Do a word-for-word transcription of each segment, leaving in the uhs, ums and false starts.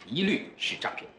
一律是诈骗。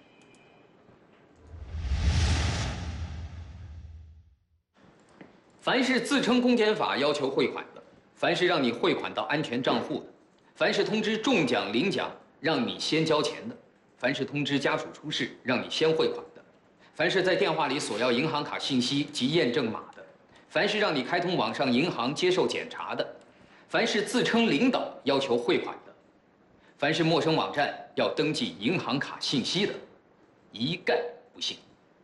凡是自称公检法要求汇款的，凡是让你汇款到安全账户的，凡是通知中奖领奖让你先交钱的，凡是通知家属出事让你先汇款的，凡是在电话里索要银行卡信息及验证码的，凡是让你开通网上银行接受检查的，凡是自称领导要求汇款的，凡是陌生网站要登记银行卡信息的，一概不信。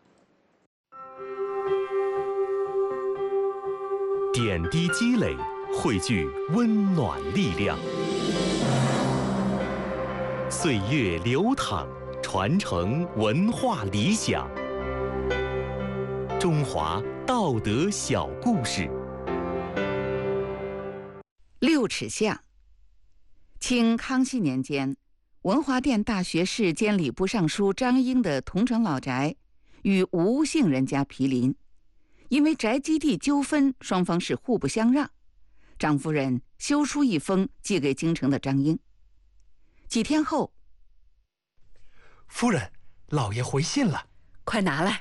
点滴积累，汇聚温暖力量。岁月流淌，传承文化理想。中华道德小故事。 六尺巷。清康熙年间，文华殿大学士兼礼部尚书张英的桐城老宅与吴姓人家毗邻，因为宅基地纠纷，双方是互不相让。张夫人修书一封寄给京城的张英。几天后， 夫人，老爷回信了， 快拿来。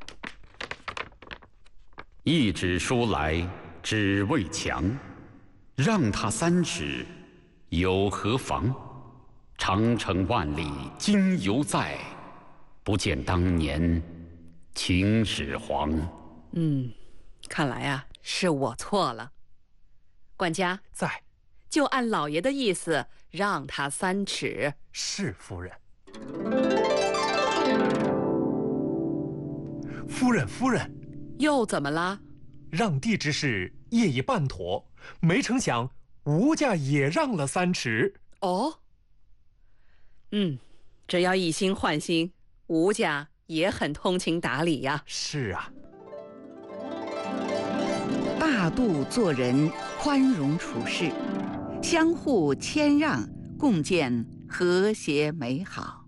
一纸书来，只为墙，让他三尺，有何妨？长城万里今犹在，不见当年秦始皇。 嗯，看来啊，是我错了。管家在， 就按老爷的意思，让他三尺。 是夫人。夫人，夫人， 又怎么了？ 让地之事业已办妥，没成想吴家也让了三尺。 哦，嗯，只要一心换心，吴家也很通情达理呀。 是啊。 大度做人，宽容处事，相互谦让，共建和谐美好。